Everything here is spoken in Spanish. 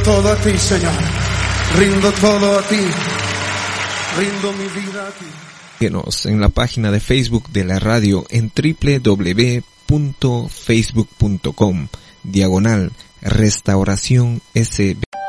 todo a ti, Señor. Rindo todo a ti. Rindo mi vida a ti. Síguenos en la página de Facebook de la radio en www.facebook.com/Restauración SB.